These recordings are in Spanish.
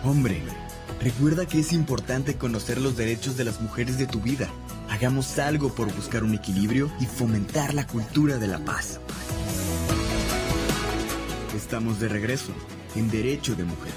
Hombre, recuerda que es importante conocer los derechos de las mujeres de tu vida. Hagamos algo por buscar un equilibrio y fomentar la cultura de la paz. Estamos de regreso en Derecho de Mujer.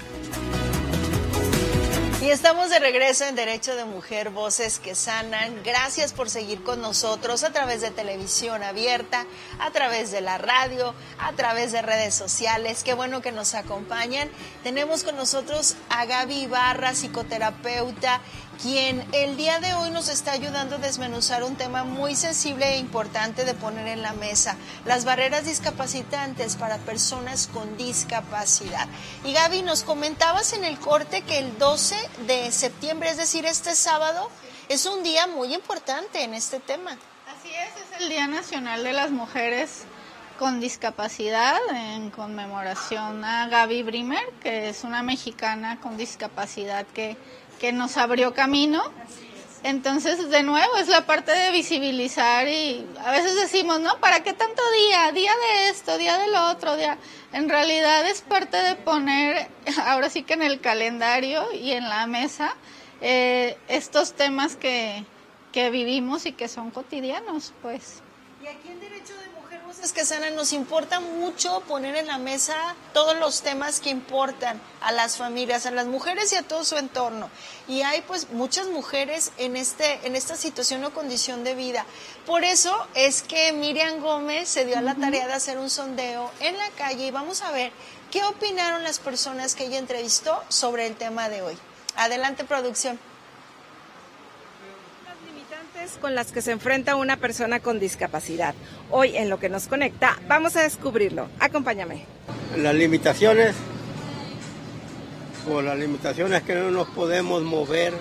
Y estamos de regreso en Derecho de Mujer, Voces que Sanan. Gracias por seguir con nosotros a través de televisión abierta, a través de la radio, a través de redes sociales. Qué bueno que nos acompañan. Tenemos con nosotros a Gaby Ibarra, psicoterapeuta, quien el día de hoy nos está ayudando a desmenuzar un tema muy sensible e importante de poner en la mesa: las barreras discapacitantes para personas con discapacidad. Y Gaby, nos comentabas en el corte que el 12 de septiembre, es decir, este sábado, es un día muy importante en este tema. Así es el Día Nacional de las Mujeres con Discapacidad, en conmemoración a Gaby Brimer, que es una mexicana con discapacidad que nos abrió camino. Entonces, de nuevo, es la parte de visibilizar, y a veces decimos, ¿no? ¿Para qué tanto día? Día de esto, día del otro, día. En realidad es parte de poner, ahora sí que en el calendario y en la mesa, estos temas que vivimos y que son cotidianos, pues. Y aquí en Derecho de Mujer, Voces que Sanan, nos importa mucho poner en la mesa todos los temas que importan a las familias, a las mujeres y a todo su entorno. Y hay pues muchas mujeres en esta situación o condición de vida. Por eso es que Miriam Gómez se dio a la tarea de hacer un sondeo en la calle, y vamos a ver qué opinaron las personas que ella entrevistó sobre el tema de hoy. Adelante, producción. Con las que se enfrenta una persona con discapacidad. Hoy, en Lo que nos conecta, vamos a descubrirlo. Acompáñame. Las limitaciones, que no nos podemos mover,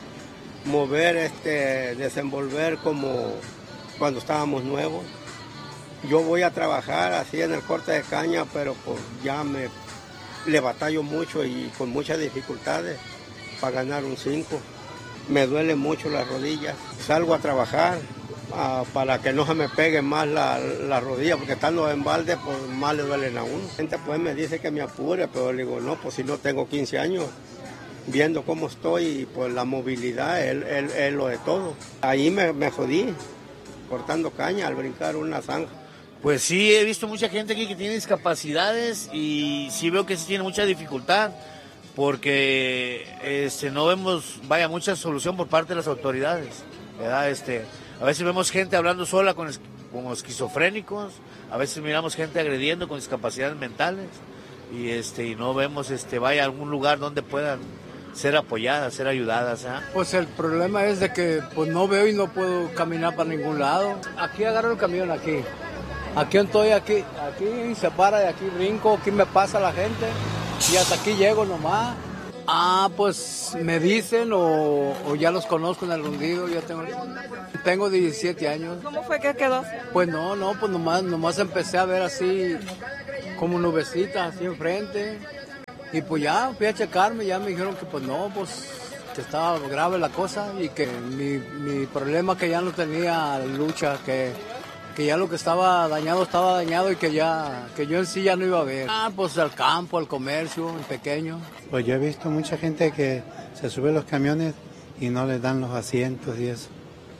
desenvolver como cuando estábamos nuevos. Yo voy a trabajar así en el corte de caña, pero pues ya le batallo mucho y con muchas dificultades para ganar un 5. Me duele mucho las rodillas. Salgo a trabajar para que no se me pegue más la rodilla, porque estando en balde, pues más le duelen a uno. La gente pues me dice que me apure, pero le digo, no, pues si no tengo 15 años, viendo cómo estoy, pues la movilidad es lo de todo. Ahí me jodí, cortando caña al brincar una zanja. Pues sí, he visto mucha gente aquí que tiene discapacidades, y sí veo que sí tiene mucha dificultad, porque no vemos, mucha solución por parte de las autoridades, ¿verdad? A veces vemos gente hablando sola como esquizofrénicos, a veces miramos gente agrediendo con discapacidades mentales, y no vemos, a algún lugar donde puedan ser apoyadas, ser ayudadas, ¿eh? Pues el problema es de que pues no veo y no puedo caminar para ningún lado. Aquí agarro el camión, aquí estoy, aquí se para y aquí brinco, aquí me pasa la gente. Y hasta aquí llego nomás. Pues me dicen o ya los conozco en el hundido. Yo tengo 17 años. ¿Cómo fue que quedó? Pues pues nomás empecé a ver así como nubecitas así enfrente. Y pues ya fui a checarme, ya me dijeron que pues no, pues que estaba grave la cosa, y que mi problema, que ya no tenía lucha, que ya lo que estaba dañado, y que yo en sí ya no iba a ver. Pues al campo, al comercio, en pequeño. Pues yo he visto mucha gente que se sube a los camiones y no les dan los asientos y eso.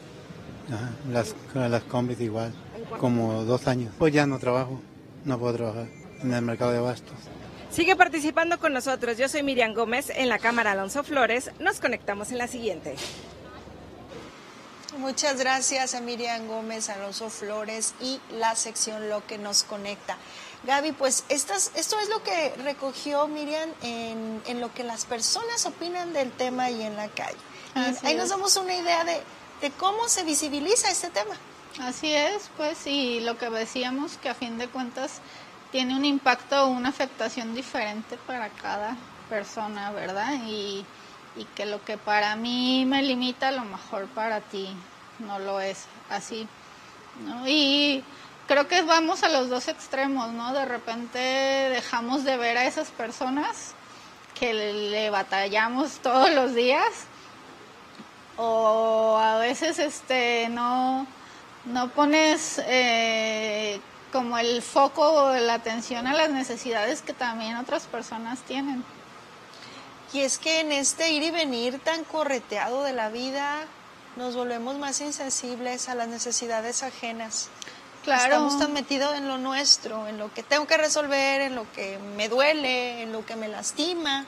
Las combis igual, como 2 años. Pues ya no puedo trabajar en el mercado de abastos. Sigue participando con nosotros. Yo soy Miriam Gómez, en la cámara Alonso Flores. Nos conectamos en la siguiente. Muchas gracias a Miriam Gómez, Alonso Flores y la sección Lo que nos conecta. Gaby, pues esto es lo que recogió Miriam en lo que las personas opinan del tema y en la calle. Ahí nos damos una idea de cómo se visibiliza este tema. Así es, pues, y lo que decíamos, que a fin de cuentas tiene un impacto o una afectación diferente para cada persona, ¿verdad? Y que lo que para mí me limita, a lo mejor para ti no lo es así, ¿no? Y creo que vamos a los dos extremos, ¿no? De repente dejamos de ver a esas personas que le batallamos todos los días, o a veces no pones como el foco o la atención a las necesidades que también otras personas tienen. Y es que en este ir y venir tan correteado de la vida, nos volvemos más insensibles a las necesidades ajenas. Claro. Estamos tan metidos en lo nuestro, en lo que tengo que resolver, en lo que me duele, en lo que me lastima,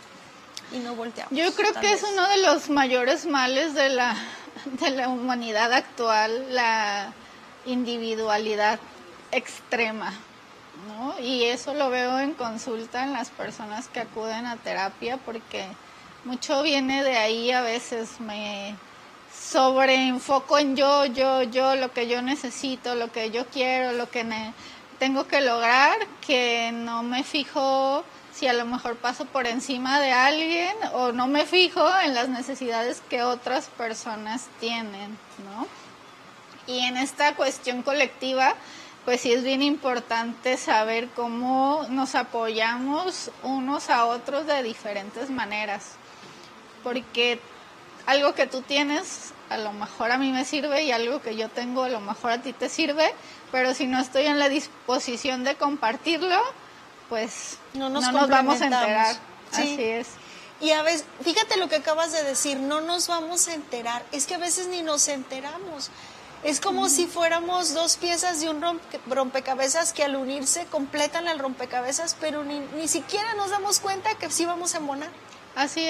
y no volteamos. Yo creo que es uno de los mayores males de la humanidad actual, la individualidad extrema, ¿no? Y eso lo veo en consulta en las personas que acuden a terapia, porque mucho viene de ahí. A veces me sobreenfoco en yo, lo que yo necesito, lo que yo quiero, lo que tengo que lograr, que no me fijo si a lo mejor paso por encima de alguien, o no me fijo en las necesidades que otras personas tienen, ¿no? Y en esta cuestión colectiva, pues sí es bien importante saber cómo nos apoyamos unos a otros de diferentes maneras, porque algo que tú tienes a lo mejor a mí me sirve, y algo que yo tengo a lo mejor a ti te sirve, pero si no estoy en la disposición de compartirlo, pues no nos vamos a enterar. Sí. Así es. Y a veces, fíjate lo que acabas de decir, no nos vamos a enterar, es que a veces ni nos enteramos. Es como si fuéramos dos piezas de un rompecabezas que al unirse completan el rompecabezas, pero ni siquiera nos damos cuenta que sí vamos a embonar. Así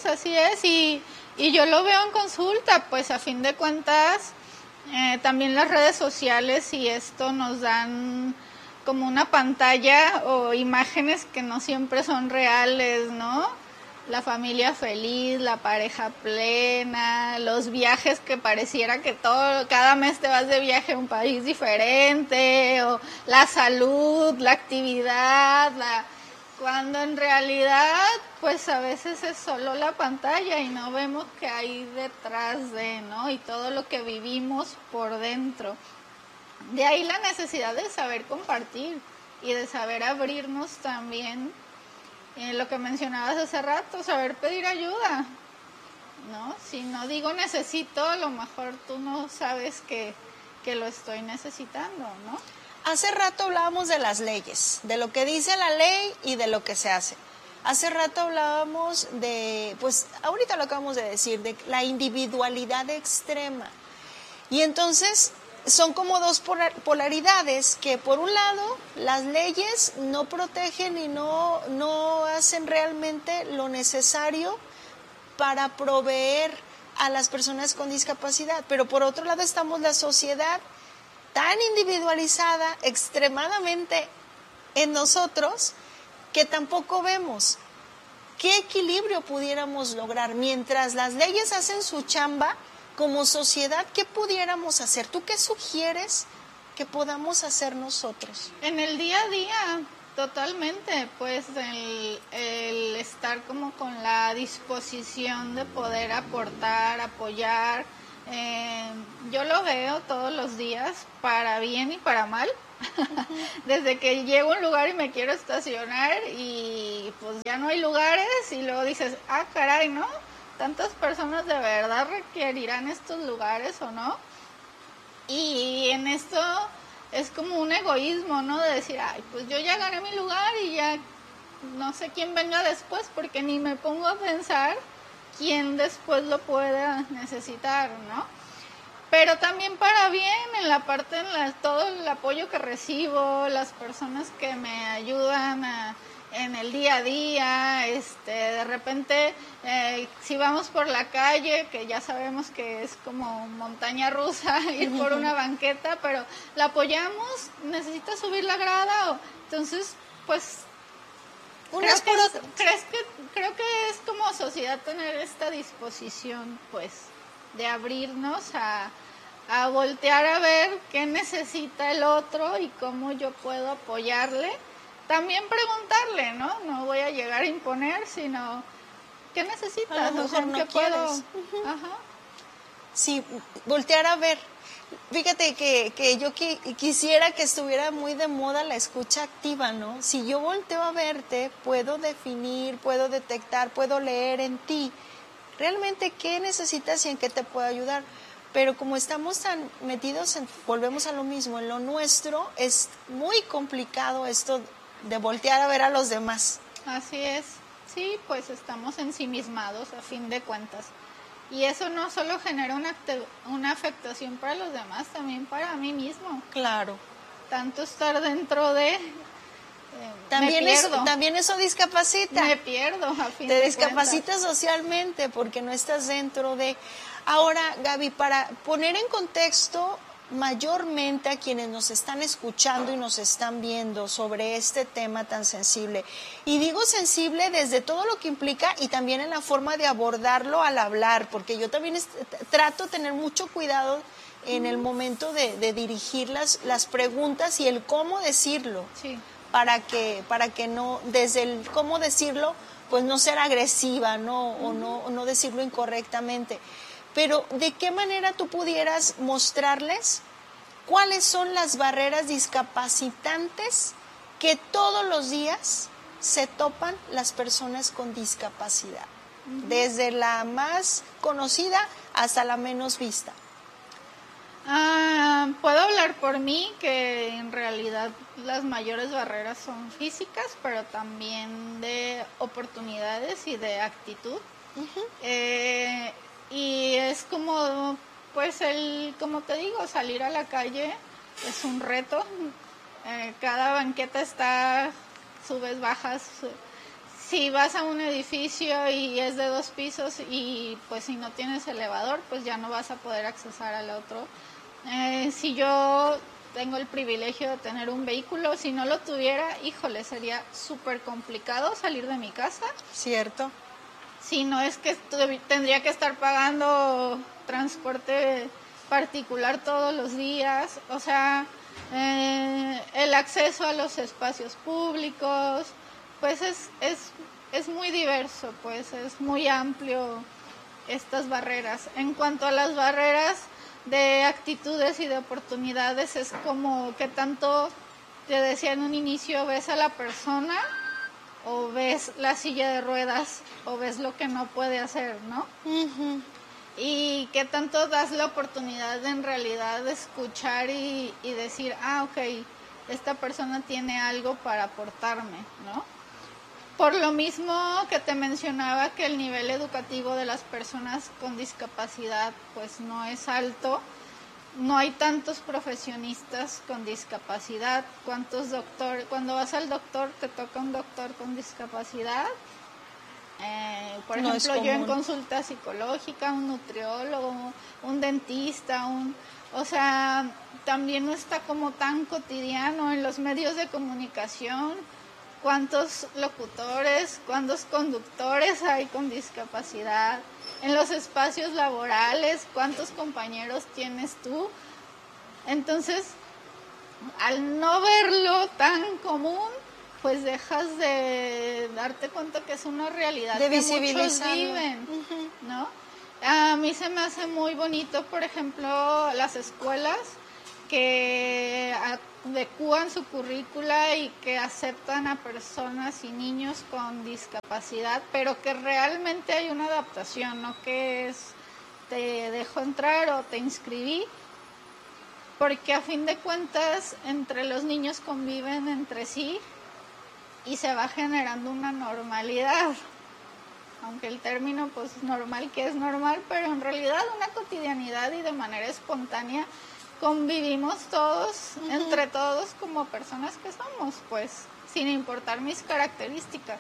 es, y yo lo veo en consulta, pues a fin de cuentas también las redes sociales y esto nos dan como una pantalla o imágenes que no siempre son reales, ¿no? La familia feliz, la pareja plena, los viajes que pareciera que cada mes te vas de viaje a un país diferente, o la salud, la actividad, cuando en realidad pues a veces es solo la pantalla y no vemos qué hay detrás de, ¿no? Y todo lo que vivimos por dentro. De ahí la necesidad de saber compartir y de saber abrirnos también. Lo que mencionabas hace rato, saber pedir ayuda, ¿no? Si no digo necesito, a lo mejor tú no sabes que lo estoy necesitando, ¿no? Hace rato hablábamos de las leyes, de lo que dice la ley y de lo que se hace. Hace rato hablábamos de, pues ahorita lo acabamos de decir, de la individualidad extrema. Y entonces son como dos polaridades, que por un lado las leyes no protegen y no hacen realmente lo necesario para proveer a las personas con discapacidad, pero por otro lado estamos la sociedad tan individualizada, extremadamente en nosotros, que tampoco vemos qué equilibrio pudiéramos lograr. Mientras las leyes hacen su chamba, como sociedad, ¿qué pudiéramos hacer? ¿Tú qué sugieres que podamos hacer nosotros? En el día a día, totalmente, pues el estar como con la disposición de poder aportar, apoyar. Yo lo veo todos los días, para bien y para mal. Desde que llego a un lugar y me quiero estacionar y pues ya no hay lugares, y luego dices, caray, ¿no? ¿Tantas personas de verdad requerirán estos lugares o no? Y en esto es como un egoísmo, ¿no? De decir, pues yo ya gané mi lugar y ya no sé quién venga después, porque ni me pongo a pensar quién después lo pueda necesitar, ¿no? Pero también para bien, en la parte, todo el apoyo que recibo, las personas que me ayudan en el día a día, de repente, si vamos por la calle, que ya sabemos que es como montaña rusa, ir por una banqueta, pero la apoyamos, necesita subir la grada, entonces, pues, creo que es como sociedad tener esta disposición, pues, de abrirnos a voltear a ver qué necesita el otro y cómo yo puedo apoyarle. También preguntarle, ¿no? No voy a llegar a imponer, sino ¿qué necesitas? A lo mejor ¿qué puedo? Ajá. Sí, voltear a ver. Fíjate que yo quisiera que estuviera muy de moda la escucha activa, ¿no? Si yo volteo a verte, puedo definir, puedo detectar, puedo leer en ti realmente qué necesitas y en qué te puedo ayudar. Pero como estamos tan metidos volvemos a lo mismo, en lo nuestro, es muy complicado esto de voltear a ver a los demás. Así es. sí, pues estamos ensimismados a fin de cuentas. Y eso no solo genera una afectación para los demás, también para mí mismo. Claro. Tanto estar dentro de... También eso discapacita. Me pierdo, a fin Te de discapacitas cuentas. socialmente porque no estás dentro de... Ahora, Gaby, para poner en contexto mayormente a quienes nos están escuchando y nos están viendo sobre este tema tan sensible, y digo sensible desde todo lo que implica y también en la forma de abordarlo al hablar, porque yo también trato de tener mucho cuidado en el momento de dirigir las preguntas y el cómo decirlo. Sí. Para que no, desde el cómo decirlo, pues no ser agresiva, ¿no? O no decirlo incorrectamente. Pero, ¿de qué manera tú pudieras mostrarles cuáles son las barreras discapacitantes que todos los días se topan las personas con discapacidad? Desde la más conocida hasta la menos vista. Puedo hablar por mí, que en realidad las mayores barreras son físicas, pero también de oportunidades y de actitud. Y es como, pues como te digo, salir a la calle es un reto. Cada banqueta está, subes, bajas. Si vas a un edificio y es de 2 pisos y pues si no tienes elevador, pues ya no vas a poder accesar al otro. Si yo tengo el privilegio de tener un vehículo, si no lo tuviera, híjole, sería súper complicado salir de mi casa. Cierto. Si no es que tendría que estar pagando transporte particular todos los días, o sea, el acceso a los espacios públicos, pues es muy diverso, pues es muy amplio estas barreras. En cuanto a las barreras de actitudes y de oportunidades, es como que tanto, te decía en un inicio, ves a la persona o ves la silla de ruedas o ves lo que no puede hacer, ¿no? Y que tanto das la oportunidad de en realidad escuchar y decir, ok, esta persona tiene algo para aportarme, ¿no? Por lo mismo que te mencionaba, que el nivel educativo de las personas con discapacidad pues no es alto, no hay tantos profesionistas con discapacidad. ¿Cuántos doctores? Cuando vas al doctor, te toca un doctor con discapacidad. Por ejemplo, yo en consulta psicológica, un nutriólogo, un dentista, o sea, también no está como tan cotidiano en los medios de comunicación. ¿Cuántos locutores, cuántos conductores hay con discapacidad? En los espacios laborales, ¿cuántos compañeros tienes tú? Entonces, al no verlo tan común, pues dejas de darte cuenta que es una realidad de que muchos viven, ¿no? A mí se me hace muy bonito, por ejemplo, las escuelas que adecúan su currícula y que aceptan a personas y niños con discapacidad, pero que realmente hay una adaptación, no que es te dejo entrar o te inscribí, porque a fin de cuentas entre los niños conviven entre sí y se va generando una normalidad, aunque el término pues normal, que es normal, pero en realidad una cotidianidad y de manera espontánea convivimos todos, entre todos, como personas que somos, pues, sin importar mis características.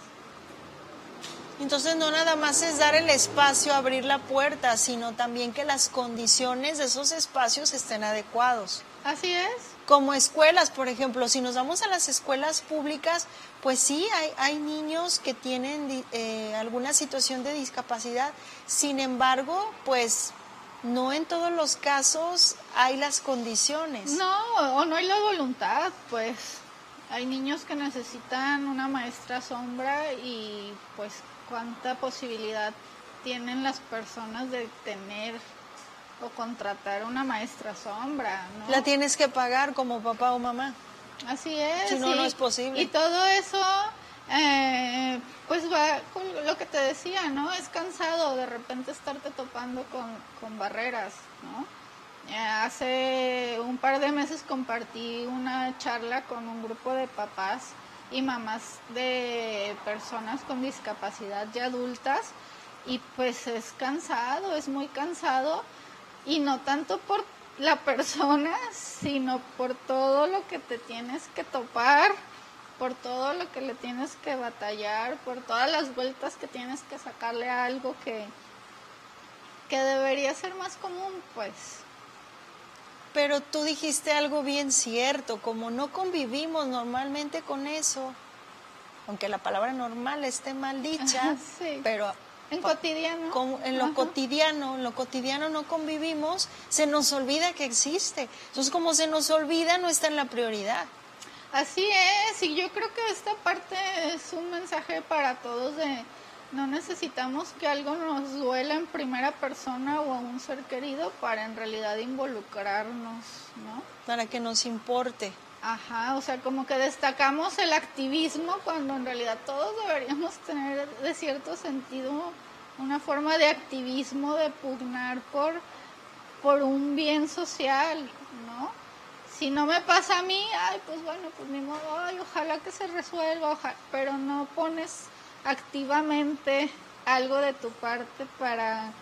Entonces no nada más es dar el espacio, abrir la puerta, sino también que las condiciones de esos espacios estén adecuados. Así es. Como escuelas, por ejemplo, si nos vamos a las escuelas públicas, pues sí, hay niños que tienen alguna situación de discapacidad, sin embargo, pues no en todos los casos hay las condiciones. No, o no hay la voluntad, pues hay niños que necesitan una maestra sombra y pues cuánta posibilidad tienen las personas de tener o contratar una maestra sombra, ¿no? La tienes que pagar como papá o mamá. Así es. Si no, no es posible. Y todo eso, pues va con lo que te decía, ¿no? Es cansado de repente estarte topando con barreras, ¿no? Hace un par de meses compartí una charla con un grupo de papás y mamás de personas con discapacidad ya adultas, y pues es cansado, es muy cansado, y no tanto por la persona, sino por todo lo que te tienes que topar, por todo lo que le tienes que batallar, por todas las vueltas que tienes que sacarle a algo que debería ser más común, pues. Pero tú dijiste algo bien cierto, como no convivimos normalmente con eso, aunque la palabra normal esté mal dicha, sí. Pero en cotidiano. En lo cotidiano no convivimos, se nos olvida que existe. Entonces, como se nos olvida, no está en la prioridad. Así es, y yo creo que esta parte es un mensaje para todos de no necesitamos que algo nos duela en primera persona o a un ser querido para en realidad involucrarnos, ¿no? Para que nos importe. Ajá, o sea, como que destacamos el activismo cuando en realidad todos deberíamos tener de cierto sentido una forma de activismo, de pugnar por un bien social, ¿no? Si no me pasa a mí, ay, pues bueno, pues ni modo, ay, ojalá que se resuelva, pero no pones activamente algo de tu parte para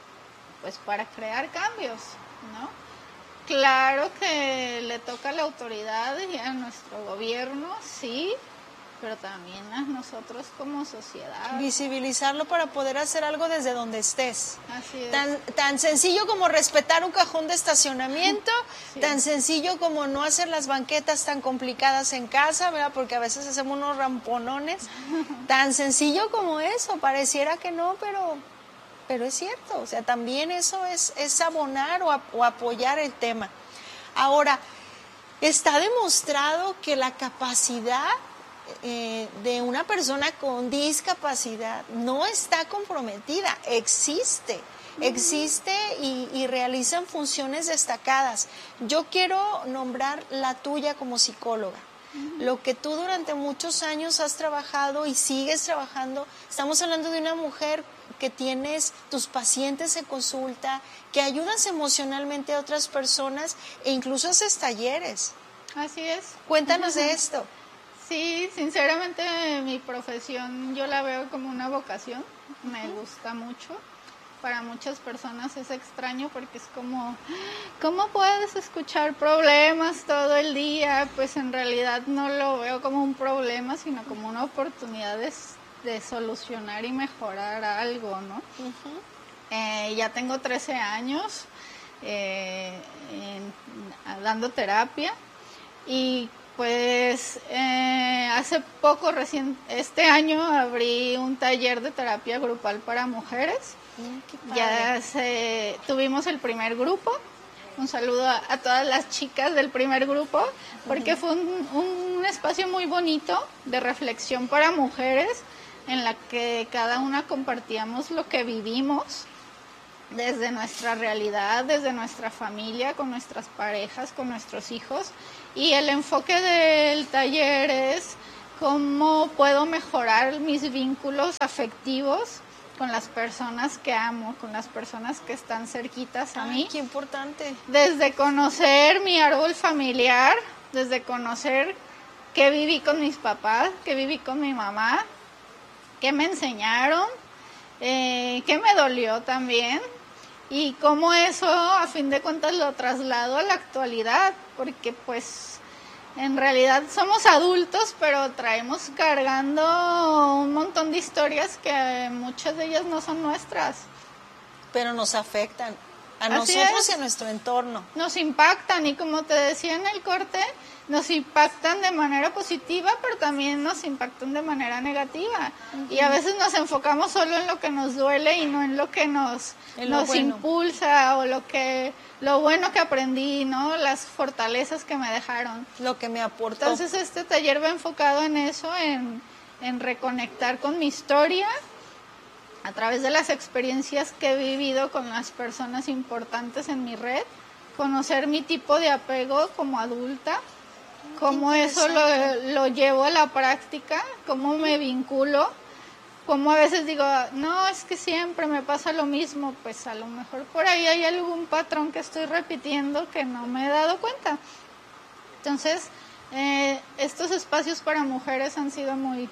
crear cambios, ¿no? Claro que le toca a la autoridad y a nuestro gobierno, sí, pero también a nosotros como sociedad. Visibilizarlo para poder hacer algo desde donde estés. Así es. Tan sencillo como respetar un cajón de estacionamiento, sí. Tan sencillo como no hacer las banquetas tan complicadas en casa, ¿verdad? Porque a veces hacemos unos ramponones. Tan sencillo como eso, pareciera que no, pero es cierto. O sea, también eso es abonar o apoyar el tema. Ahora, está demostrado que la capacidad de una persona con discapacidad no está comprometida, existe y realizan funciones destacadas. Yo quiero nombrar la tuya como psicóloga. Lo que tú durante muchos años has trabajado y sigues trabajando, estamos hablando de una mujer que tienes tus pacientes en consulta, que ayudas emocionalmente a otras personas e incluso haces talleres. Así es. Cuéntanos de esto. Sí, sinceramente mi profesión yo la veo como una vocación, me gusta mucho. Para muchas personas es extraño porque es como, ¿cómo puedes escuchar problemas todo el día? Pues en realidad no lo veo como un problema, sino como una oportunidad de solucionar y mejorar algo, ¿no? Ya tengo 13 años dando terapia y pues hace poco, este año, abrí un taller de terapia grupal para mujeres. Ya tuvimos el primer grupo. Un saludo a todas las chicas del primer grupo, porque fue un espacio muy bonito de reflexión para mujeres, en la que cada una compartíamos lo que vivimos desde nuestra realidad, desde nuestra familia, con nuestras parejas, con nuestros hijos. Y el enfoque del taller es cómo puedo mejorar mis vínculos afectivos con las personas que amo, con las personas que están cerquitas a mí. ¡Qué importante! Desde conocer mi árbol familiar, desde conocer qué viví con mis papás, qué viví con mi mamá, qué me enseñaron, qué me dolió también, y cómo eso a fin de cuentas lo traslado a la actualidad, porque pues en realidad somos adultos, pero traemos cargando un montón de historias que muchas de ellas no son nuestras. Pero nos afectan a nosotros y a nuestro entorno. Nos impactan, y como te decía en el corte, nos impactan de manera positiva, pero también nos impactan de manera negativa. Y a veces nos enfocamos solo en lo que nos duele y no en lo que nos impulsa, o lo bueno que aprendí, ¿no? Las fortalezas que me dejaron. Lo que me aportó. Entonces este taller va enfocado en eso, en reconectar con mi historia, a través de las experiencias que he vivido con las personas importantes en mi red, conocer mi tipo de apego como adulta, cómo eso lo llevo a la práctica, cómo me vinculo, cómo a veces digo, no, es que siempre me pasa lo mismo, pues a lo mejor por ahí hay algún patrón que estoy repitiendo que no me he dado cuenta. Entonces, Estos espacios para mujeres han sido muy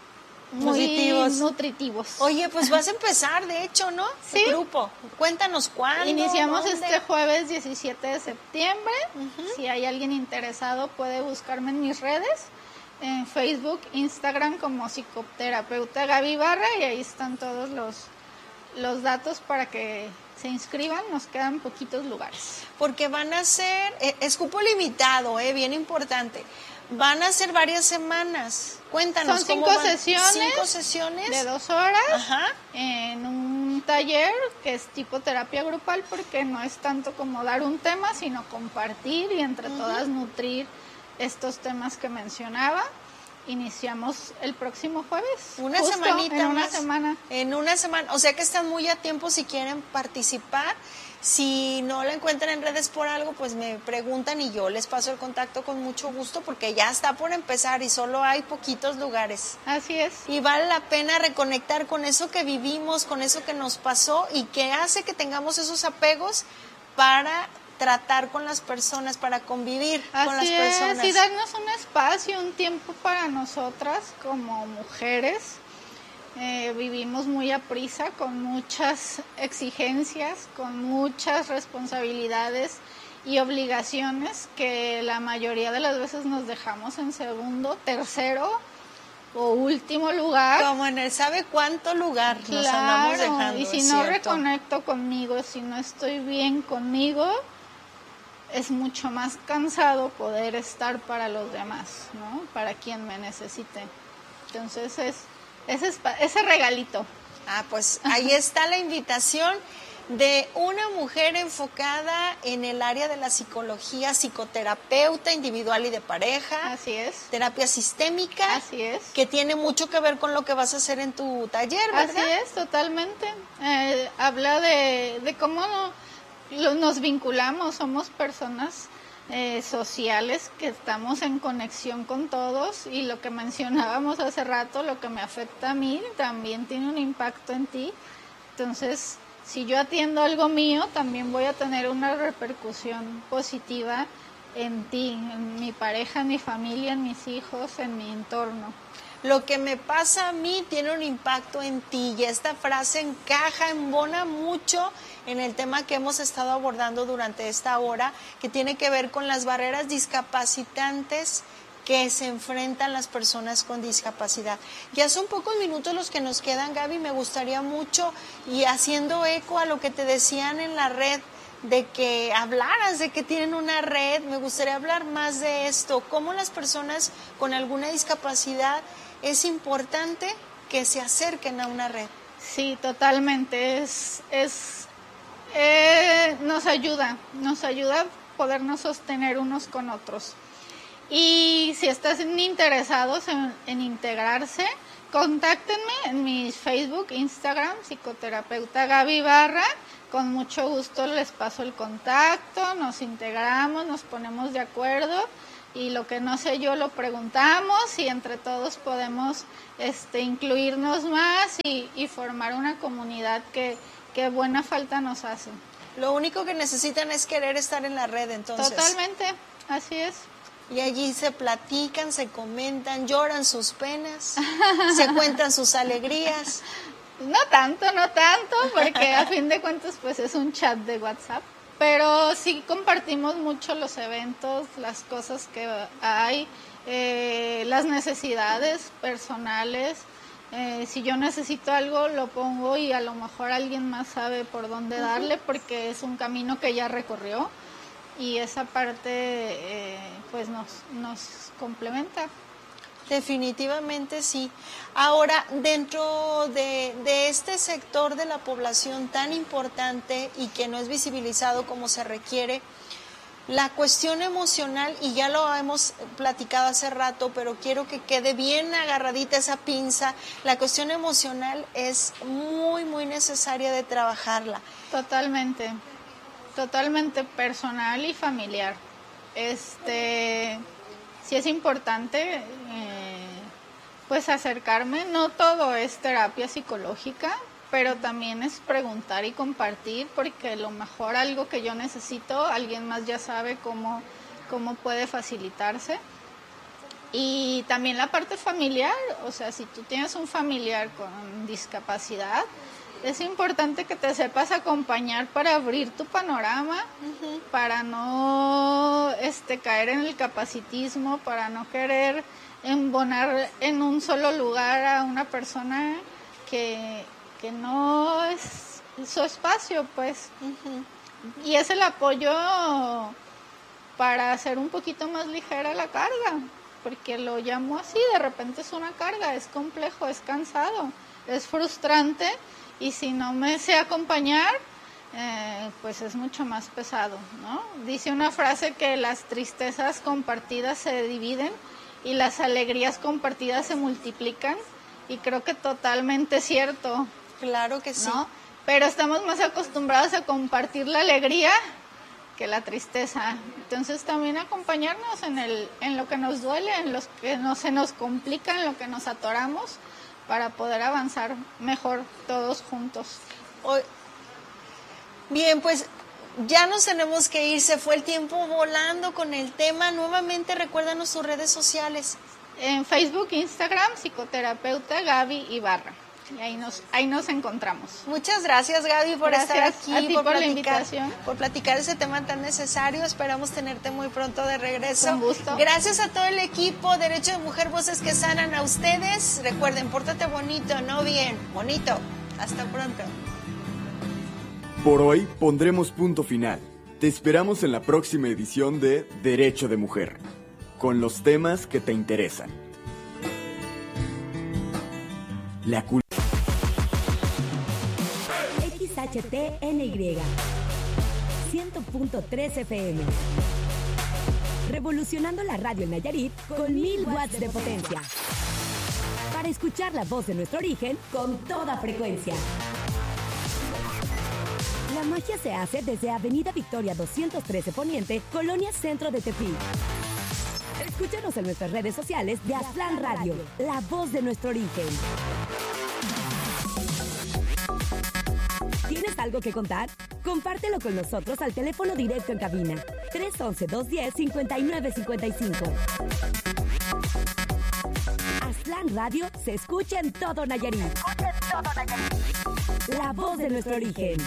nutritivos. Oye, pues vas a empezar, de hecho, ¿no? Sí. El grupo. Cuéntanos cuándo. Iniciamos dónde. este jueves 17 de septiembre. Si hay alguien interesado, puede buscarme en mis redes, en Facebook, Instagram, como psicoterapeuta Gaby Barra, y ahí están todos los datos para que se inscriban. Nos quedan poquitos lugares. Porque van a ser, es cupo limitado, bien importante. Van a ser varias semanas. Cuéntanos. Son 5 sesiones. 5 sesiones. De 2 horas. Ajá. En un taller que es tipo terapia grupal, porque no es tanto como dar un tema, sino compartir y entre todas nutrir estos temas que mencionaba. Iniciamos el próximo jueves. Una semanita en una más. semana. En una semana. O sea que están muy a tiempo si quieren participar. Si no la encuentran en redes por algo, pues me preguntan y yo les paso el contacto con mucho gusto, porque ya está por empezar y solo hay poquitos lugares. Así es. Y vale la pena reconectar con eso que vivimos, con eso que nos pasó y que hace que tengamos esos apegos para tratar con las personas, para convivir con las personas. Así es, y darnos un espacio, un tiempo para nosotras como mujeres. Vivimos muy aprisa, con muchas exigencias, con muchas responsabilidades y obligaciones que la mayoría de las veces nos dejamos en segundo, tercero o último lugar. Como en el sabe cuánto lugar nos andamos dejando. Y si no reconecto conmigo, si no estoy bien conmigo, es mucho más cansado poder estar para los demás, ¿no? Para quien me necesite. Entonces ese regalito. Pues ahí está la invitación de una mujer enfocada en el área de la psicología, psicoterapeuta individual y de pareja. Así es. Terapia sistémica. Así es. Que tiene mucho que ver con lo que vas a hacer en tu taller, ¿verdad? Así es, totalmente. Habla de cómo nos vinculamos, somos personas sociales que estamos en conexión con todos, y lo que mencionábamos hace rato, lo que me afecta a mí también tiene un impacto en ti. Entonces, si yo atiendo algo mío, también voy a tener una repercusión positiva en ti, en mi pareja, en mi familia, en mis hijos, en mi entorno. Lo que me pasa a mí tiene un impacto en ti, y esta frase embona mucho en el tema que hemos estado abordando durante esta hora, que tiene que ver con las barreras discapacitantes que se enfrentan las personas con discapacidad. Ya son pocos minutos los que nos quedan, Gaby, me gustaría mucho, y haciendo eco a lo que te decían en la red, de que hablaras de que tienen una red, me gustaría hablar más de esto, cómo las personas con alguna discapacidad es importante que se acerquen a una red. Sí, totalmente, nos ayuda a podernos sostener unos con otros. Y si están interesados en integrarse, contáctenme en mi Facebook, Instagram, psicoterapeuta Gaby Barra. Con mucho gusto les paso el contacto, nos integramos, nos ponemos de acuerdo, y lo que no sé yo lo preguntamos, y entre todos podemos incluirnos más y formar una comunidad que buena falta nos hace. Lo único que necesitan es querer estar en la red, entonces. Totalmente, así es. Y allí se platican, se comentan, lloran sus penas, se cuentan sus alegrías. No tanto, porque a fin de cuentas pues es un chat de WhatsApp, pero sí compartimos mucho los eventos, las cosas que hay, las necesidades personales. Si yo necesito algo, lo pongo, y a lo mejor alguien más sabe por dónde darle, porque es un camino que ya recorrió, y esa parte pues nos complementa. Definitivamente sí. Ahora, dentro de este sector de la población tan importante y que no es visibilizado como se requiere, la cuestión emocional, y ya lo hemos platicado hace rato, pero quiero que quede bien agarradita esa pinza, la cuestión emocional es muy, muy necesaria de trabajarla. Totalmente personal y familiar. Sí es importante pues acercarme, no todo es terapia psicológica, pero también es preguntar y compartir, porque a lo mejor algo que yo necesito, alguien más ya sabe cómo puede facilitarse. Y también la parte familiar, o sea, si tú tienes un familiar con discapacidad, es importante que te sepas acompañar para abrir tu panorama, para no caer en el capacitismo, para no querer embonar en un solo lugar a una persona que no es su espacio, pues. Y es el apoyo para hacer un poquito más ligera la carga, porque lo llamo así, de repente es una carga, es complejo, es cansado, es frustrante, y si no me sé acompañar, pues es mucho más pesado, ¿no? Dice una frase que las tristezas compartidas se dividen y las alegrías compartidas se multiplican, y creo que totalmente cierto. Claro que sí. ¿No? Pero estamos más acostumbrados a compartir la alegría que la tristeza. Entonces también acompañarnos en lo que nos duele, en lo que se nos complica, en lo que nos atoramos, para poder avanzar mejor todos juntos. Bien, pues ya nos tenemos que ir, se fue el tiempo volando con el tema. Nuevamente recuérdanos sus redes sociales. En Facebook, Instagram, psicoterapeuta Gaby Ibarra. Y ahí nos encontramos. Muchas gracias, Gaby, por estar aquí, a ti por la invitación, por platicar ese tema tan necesario. Esperamos tenerte muy pronto de regreso. Con gusto. Gracias a todo el equipo Derecho de Mujer, Voces que Sanan. A ustedes, recuerden, pórtate bonito, no bien, bonito. Hasta pronto. Por hoy pondremos punto final. Te esperamos en la próxima edición de Derecho de Mujer, con los temas que te interesan. La cultura. XHTNY 100.3 FM. Revolucionando la radio en Nayarit con 1000 watts de potencia. Para escuchar la voz de nuestro origen con toda frecuencia. La magia se hace desde Avenida Victoria 213 Poniente, Colonia Centro de Tepic. Escúchanos en nuestras redes sociales de Aztlán Radio, la voz de nuestro origen. ¿Tienes algo que contar? Compártelo con nosotros al teléfono directo en cabina 311-210-5955. Aztlán Radio se escucha en todo Nayarit. La voz de nuestro origen.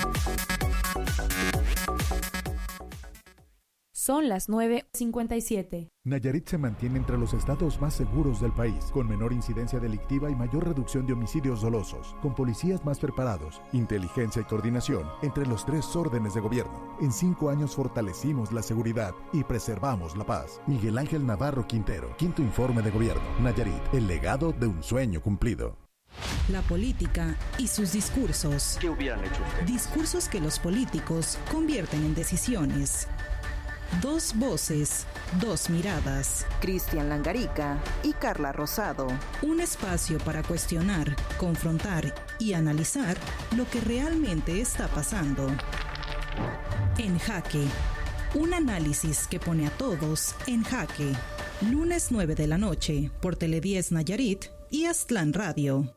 Son las 9:57. Nayarit se mantiene entre los estados más seguros del país, con menor incidencia delictiva y mayor reducción de homicidios dolosos, con policías más preparados, inteligencia y coordinación entre los 3 órdenes de gobierno. En 5 años fortalecimos la seguridad y preservamos la paz. Miguel Ángel Navarro Quintero, 5º Informe de Gobierno. Nayarit, el legado de un sueño cumplido. La política y sus discursos. ¿Qué hubieran hecho ustedes? Discursos que los políticos convierten en decisiones. 2 voces, 2 miradas. Cristian Langarica y Carla Rosado. Un espacio para cuestionar, confrontar y analizar lo que realmente está pasando. En Jaque. Un análisis que pone a todos en jaque. Lunes 9 de la noche por Tele10 Nayarit y Aztlán Radio.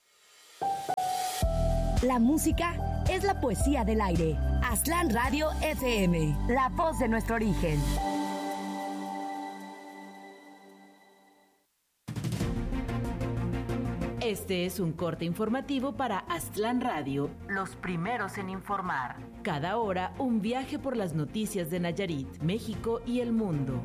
La música es la poesía del aire. Aztlán Radio FM, la voz de nuestro origen. Este es un corte informativo para Aztlán Radio, los primeros en informar. Cada hora, un viaje por las noticias de Nayarit, México y el mundo.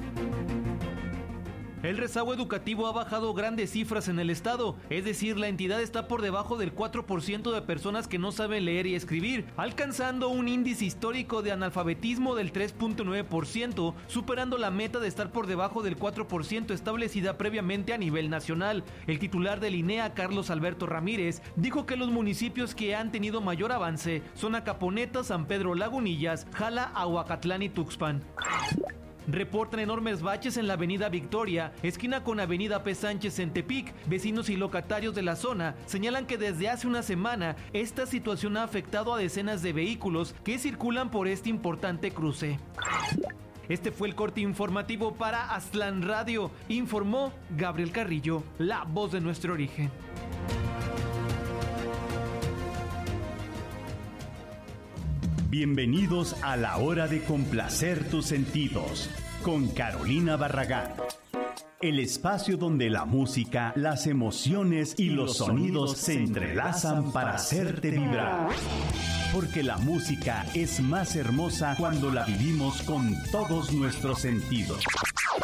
El rezago educativo ha bajado grandes cifras en el estado, es decir, la entidad está por debajo del 4% de personas que no saben leer y escribir, alcanzando un índice histórico de analfabetismo del 3.9%, superando la meta de estar por debajo del 4% establecida previamente a nivel nacional. El titular del INEA, Carlos Alberto Ramírez, dijo que los municipios que han tenido mayor avance son Acaponeta, San Pedro Lagunillas, Jala, Ahuacatlán y Tuxpan. Reportan enormes baches en la avenida Victoria, esquina con avenida P. Sánchez en Tepic. Vecinos y locatarios de la zona señalan que desde hace una semana esta situación ha afectado a decenas de vehículos que circulan por este importante cruce. Este fue el corte informativo para Aztlán Radio, informó Gabriel Carrillo, la voz de nuestro origen. Bienvenidos a la hora de complacer tus sentidos con Carolina Barragán. el espacio donde la música, las emociones y los sonidos se entrelazan para hacerte vibrar. Porque la música es más hermosa cuando la vivimos con todos nuestros sentidos.